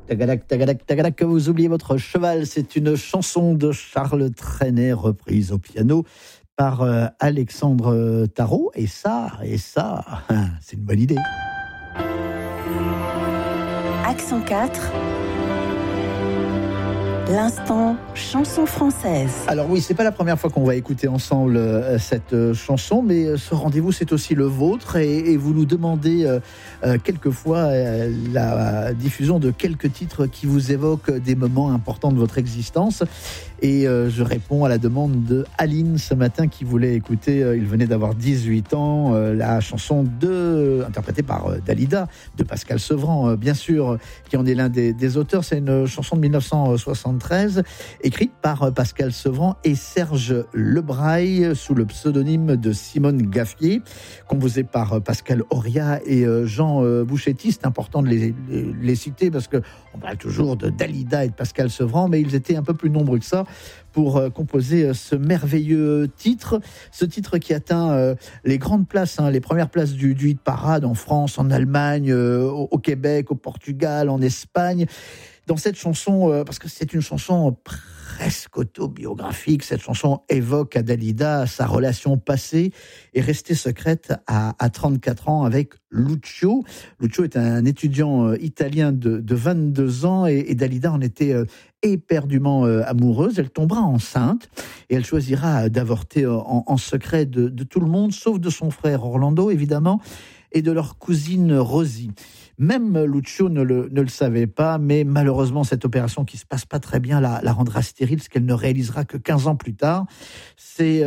Tagadac, tagadac, tagadac, que vous oubliez votre cheval. C'est une chanson de Charles Trenet, reprise au piano par Alexandre Tarot. Et ça, c'est une bonne idée. Accent 4, l'instant chanson française. Alors oui, c'est pas la première fois qu'on va écouter ensemble cette chanson, mais ce rendez-vous, c'est aussi le vôtre, et vous nous demandez quelquefois la diffusion de quelques titres qui vous évoquent des moments importants de votre existence. Et je réponds à la demande de Aline ce matin, qui voulait écouter, il venait d'avoir 18 ans, la chanson interprétée par Dalida, de Pascal Sevran, bien sûr, qui en est l'un des auteurs. C'est une chanson de 1973, écrite par Pascal Sevran et Serge Lebraille, sous le pseudonyme de Simone Gaffier, composée par Pascal Auria et Jean Bouchetti. C'est important de les citer, parce qu'on parle toujours de Dalida et de Pascal Sevran, mais ils étaient un peu plus nombreux que ça pour composer ce merveilleux titre. Ce titre qui atteint les grandes places, les premières places du hit parade en France, en Allemagne, au Québec, au Portugal, en Espagne. Dans cette chanson, parce que c'est une chanson presque autobiographique, cette chanson évoque à Dalida sa relation passée et restée secrète à 34 ans avec Lucio. Lucio est un étudiant italien de 22 ans et Dalida en était éperdument amoureuse. Elle tombera enceinte et elle choisira d'avorter en secret de tout le monde, sauf de son frère Orlando, évidemment, et de leur cousine Rosie. Même Lucio ne le savait pas, mais malheureusement, cette opération qui se passe pas très bien la rendra stérile, ce qu'elle ne réalisera que 15 ans plus tard. C'est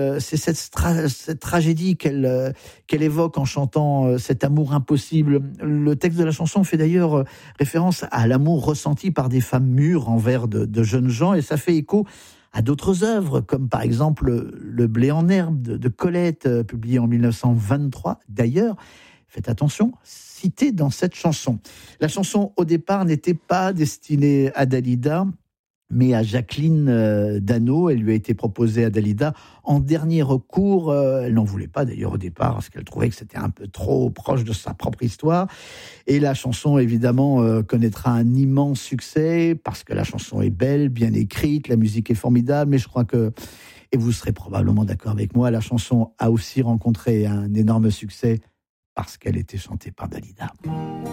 cette tragédie qu'elle évoque en chantant cet amour impossible. Le texte de la chanson fait d'ailleurs référence à l'amour ressenti par des femmes mûres envers de jeunes gens, et ça fait écho à d'autres œuvres, comme par exemple Le blé en herbe de Colette, publié en 1923. D'ailleurs, faites attention, cité dans cette chanson. La chanson, au départ, n'était pas destinée à Dalida, mais à Jacqueline Dano. Elle lui a été proposée à Dalida en dernier recours. Elle n'en voulait pas d'ailleurs au départ, parce qu'elle trouvait que c'était un peu trop proche de sa propre histoire. Et la chanson, évidemment, connaîtra un immense succès, parce que la chanson est belle, bien écrite, la musique est formidable, mais je crois que, et vous serez probablement d'accord avec moi, la chanson a aussi rencontré un énorme succès parce qu'elle était chantée par Dalida.